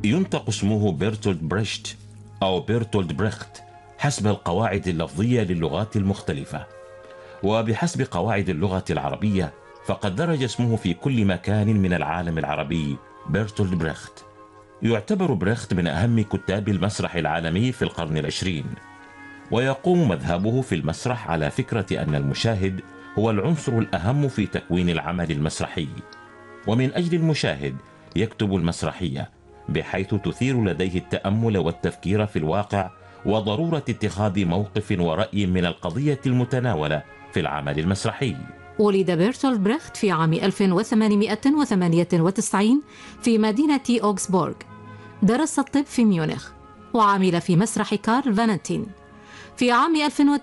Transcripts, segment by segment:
ينطق اسمه بيرتولد بريشت أو بيرتولد بريخت حسب القواعد اللفظية للغات المختلفة، وبحسب قواعد اللغة العربية فقد درج اسمه في كل مكان من العالم العربي بيرتولد بريخت. يعتبر بريخت من أهم كتاب المسرح العالمي في القرن العشرين، ويقوم مذهبه في المسرح على فكرة أن المشاهد هو العنصر الأهم في تكوين العمل المسرحي، ومن أجل المشاهد يكتب المسرحية بحيث تثير لديه التأمل والتفكير في الواقع وضرورة اتخاذ موقف ورأي من القضية المتناولة في العمل المسرحي. ولد بيرتولد بريخت في عام 1898 في مدينة أوغسبورغ. درس الطب في ميونخ وعمل في مسرح كارل فالنتين. في عام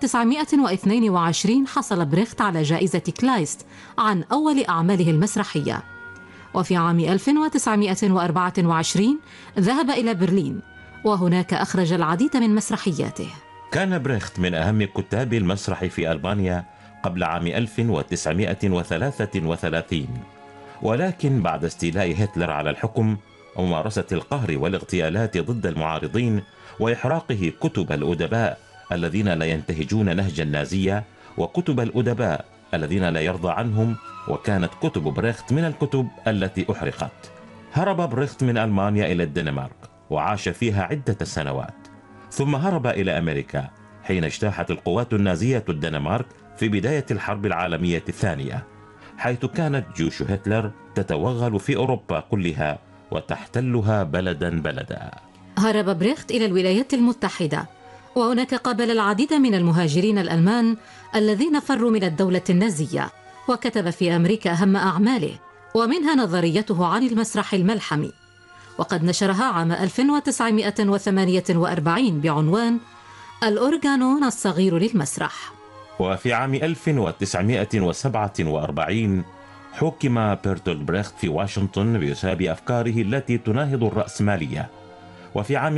1922 حصل بريخت على جائزة كلايست عن أول أعماله المسرحية. وفي عام 1924 ذهب إلى برلين، وهناك أخرج العديد من مسرحياته. كان بريخت من أهم كتاب المسرح في ألمانيا قبل عام 1933، ولكن بعد استيلاء هتلر على الحكم وممارسة القهر والاغتيالات ضد المعارضين وإحراقه كتب الأدباء الذين لا ينتهجون نهج النازية وكتب الأدباء الذين لا يرضى عنهم، وكانت كتب بريخت من الكتب التي أحرقت. هرب بريخت من ألمانيا إلى الدنمارك وعاش فيها عدة سنوات، ثم هرب إلى أمريكا حين اجتاحت القوات النازية الدنمارك في بداية الحرب العالمية الثانية، حيث كانت جيوش هتلر تتوغل في أوروبا كلها وتحتلها بلدا بلدا. هرب بريخت إلى الولايات المتحدة، وهناك قابل العديد من المهاجرين الألمان الذين فروا من الدولة النازية، وكتب في أمريكا أهم أعماله ومنها نظريته عن المسرح الملحمي، وقد نشرها عام 1948 بعنوان الأورغانون الصغير للمسرح. وفي عام 1947 حكم بيرتولد بريخت في واشنطن بسبب أفكاره التي تناهض الرأسمالية، وفي عام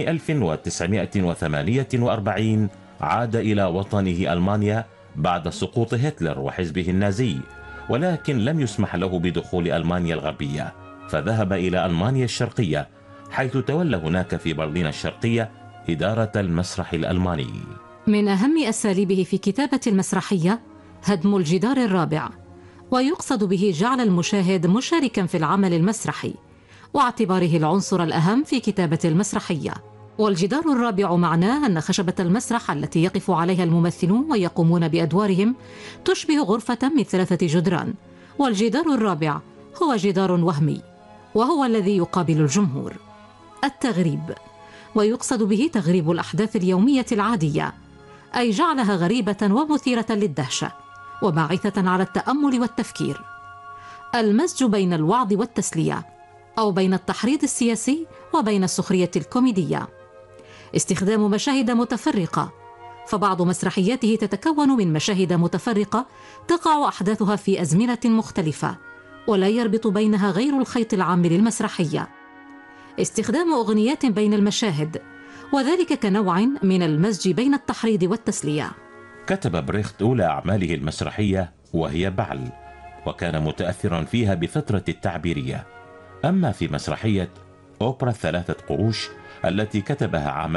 1948 عاد إلى وطنه ألمانيا بعد سقوط هتلر وحزبه النازي، ولكن لم يسمح له بدخول ألمانيا الغربية، فذهب إلى ألمانيا الشرقية، حيث تولى هناك في برلين الشرقية إدارة المسرح الألماني. من أهم أساليبه في كتابة المسرحية هدم الجدار الرابع، ويقصد به جعل المشاهد مشاركا في العمل المسرحي واعتباره العنصر الأهم في كتابة المسرحية. والجدار الرابع معناه أن خشبة المسرح التي يقف عليها الممثلون ويقومون بأدوارهم تشبه غرفة من 3 جدران، والجدار الرابع هو جدار وهمي وهو الذي يقابل الجمهور. التغريب، ويقصد به تغريب الأحداث اليومية العادية، أي جعلها غريبة ومثيرة للدهشة وباعثة على التأمل والتفكير. المزج بين الوعظ والتسلية، أو بين التحريض السياسي وبين السخرية الكوميدية. استخدام مشاهد متفرقة، فبعض مسرحياته تتكون من مشاهد متفرقة تقع أحداثها في أزمنة مختلفة ولا يربط بينها غير الخيط العام للمسرحية. استخدام أغنيات بين المشاهد، وذلك كنوع من المزج بين التحريض والتسلية. كتب بريخت أولى أعماله المسرحية وهي بعل، وكان متأثرا فيها بفترة التعبيرية. أما في مسرحية أوبرا 3 قروش التي كتبها عام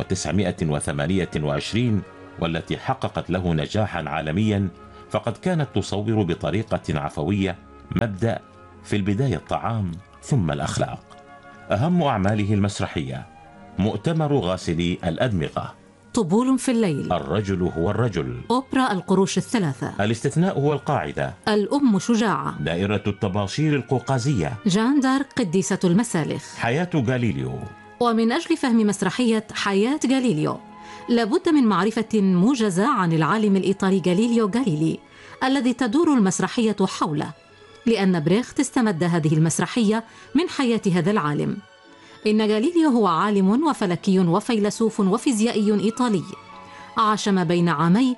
1928 والتي حققت له نجاحا عالميا، فقد كانت تصور بطريقة عفوية مبدأ في البداية الطعام ثم الأخلاق. أهم أعماله المسرحية مؤتمر غاسلي الأدمغة، طبول في الليل، الرجل هو الرجل، أوبرا القروش الثلاثة، الاستثناء هو القاعدة، الأم شجاعة، دائرة الطباشير القوقازية، جان دارك قديسة المسالخ، حياة غاليليو. ومن أجل فهم مسرحية حياة غاليليو لابد من معرفة موجزة عن العالم الإيطالي غاليليو غاليلي الذي تدور المسرحية حوله، لأن بريخت استمد هذه المسرحية من حياة هذا العالم. إن غاليليو هو عالم وفلكي وفيلسوف وفيزيائي إيطالي، عاش ما بين عامي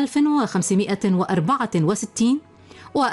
1564 و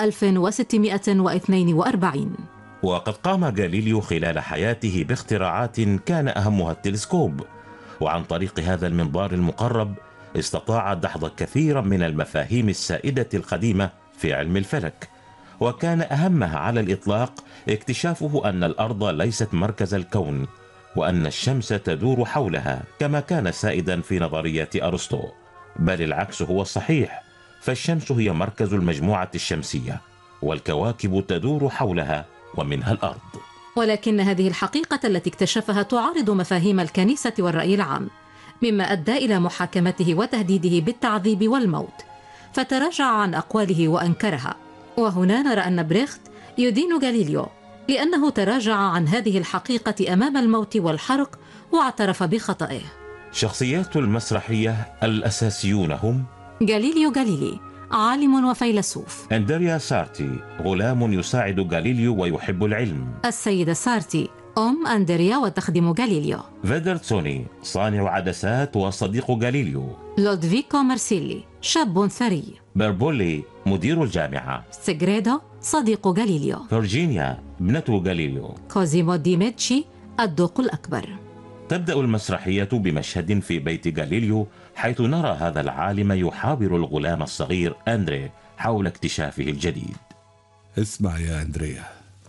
1642. وقد قام غاليليو خلال حياته باختراعات كان أهمها التلسكوب، وعن طريق هذا المنظار المقرب استطاع دحض كثيرا من المفاهيم السائدة القديمة في علم الفلك، وكان أهمها على الإطلاق اكتشافه أن الأرض ليست مركز الكون، وأن الشمس تدور حولها كما كان سائدا في نظرية أرسطو، بل العكس هو الصحيح، فالشمس هي مركز المجموعة الشمسية والكواكب تدور حولها ومنها الأرض. ولكن هذه الحقيقة التي اكتشفها تعارض مفاهيم الكنيسة والرأي العام، مما أدى إلى محاكمته وتهديده بالتعذيب والموت، فتراجع عن أقواله وأنكرها. وهنا نرى أن بريخت يدين غاليليو لأنه تراجع عن هذه الحقيقة أمام الموت والحرق واعترف بخطئه. شخصيات المسرحية الأساسيون هم غاليليو غاليلي، عالم وفيلسوف. أندريا سارتي، غلام يساعد غاليليو ويحب العلم. السيدة سارتي، أم أندريا وتخدم غاليليو. فيدرتسوني، صانع عدسات وصديق غاليليو. لودفيكو مارسيلي، شاب ثري. بربولي، مدير الجامعة. سيغريدو، صديق غاليليو. فيرجينيا، ابنة غاليليو. كوزيمو دي ميتشي، الدوق الأكبر. تبدأ المسرحية بمشهد في بيت غاليليو، حيث نرى هذا العالم يحاور الغلام الصغير أندري حول اكتشافه الجديد. اسمع يا أندريا،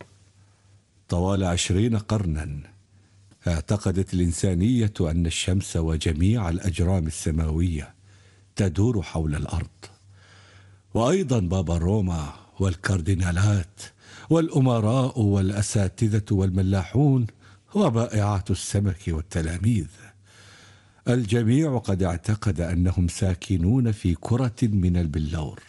طوال 20 قرنا اعتقدت الإنسانية أن الشمس وجميع الأجرام السماوية تدور حول الأرض، وأيضا بابا روما والكاردينالات والأمراء والأساتذة والملاحون وبائعات السمك والتلاميذ، الجميع قد اعتقد أنهم ساكنون في كرة من البلور.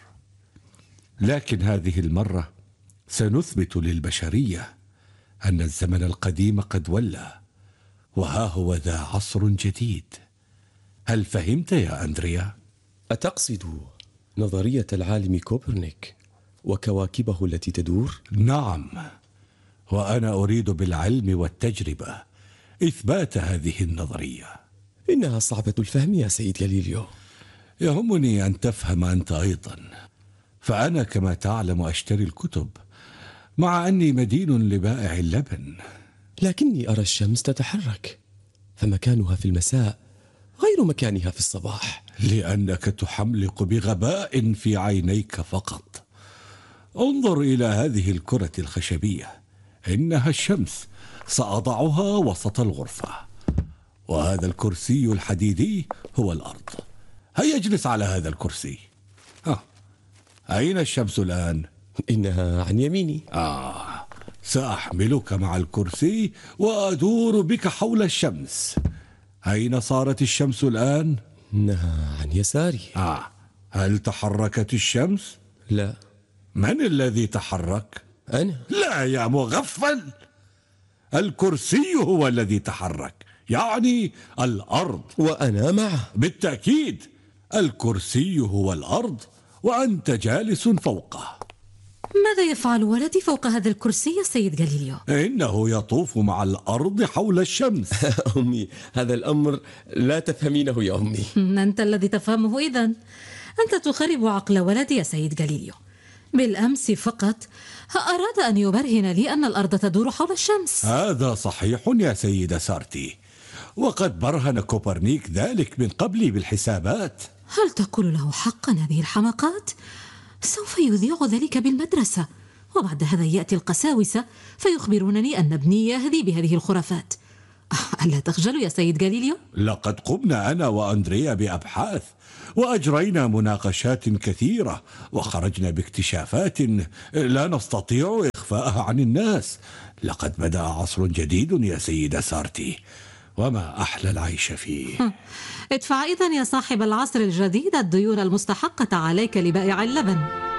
لكن هذه المرة سنثبت للبشرية أن الزمن القديم قد ولى، وها هو ذا عصر جديد. هل فهمت يا أندريا؟ أتقصد نظرية العالم كوبرنيك وكواكبه التي تدور؟ نعم، وأنا أريد بالعلم والتجربة إثبات هذه النظرية. إنها صعبة الفهم يا سيد غاليليو. يهمني أن تفهم أنت أيضا، فأنا كما تعلم أشتري الكتب، مع أني مدين لبائع اللبن. لكني أرى الشمس تتحرك، فمكانها في المساء غير مكانها في الصباح. لأنك تحملق بغباء في عينيك فقط. انظر إلى هذه الكرة الخشبية، إنها الشمس، سأضعها وسط الغرفة، وهذا الكرسي الحديدي هو الأرض. هيا اجلس على هذا الكرسي. أين الشمس الآن؟ إنها عن يميني. سأحملك مع الكرسي وأدور بك حول الشمس. أين صارت الشمس الآن؟ إنها عن يساري. هل تحركت الشمس؟ لا. من الذي تحرك؟ أنا. لا يا مغفل، الكرسي هو الذي تحرك، يعني الأرض. وأنا معه. بالتأكيد، الكرسي هو الأرض وأنت جالس فوقه. ماذا يفعل ولدي فوق هذا الكرسي يا سيد غاليليو؟ إنه يطوف مع الأرض حول الشمس. أمي، هذا الأمر لا تفهمينه يا أمي. أنت الذي تفهمه إذن. أنت تخرب عقل ولدي يا سيد غاليليو. بالأمس فقط أراد أن يبرهن لي أن الأرض تدور حول الشمس. هذا صحيح يا سيدة سارتي، وقد برهن كوبرنيك ذلك من قبل بالحسابات. هل تقول له حقا هذه الحماقات؟ سوف يذيع ذلك بالمدرسة، وبعد هذا يأتي القساوسة فيخبرونني أن ابني يهدي بهذه الخرافات. ألا تخجل يا سيد غاليليو؟ لقد قمنا أنا وأندريا بأبحاث، وأجرينا مناقشات كثيرة، وخرجنا باكتشافات لا نستطيع إخفاءها عن الناس. لقد بدأ عصر جديد يا سيدة سارتي، وما أحلى العيش فيه. ادفع إذن يا صاحب العصر الجديد الديون المستحقة عليك لبائع اللبن.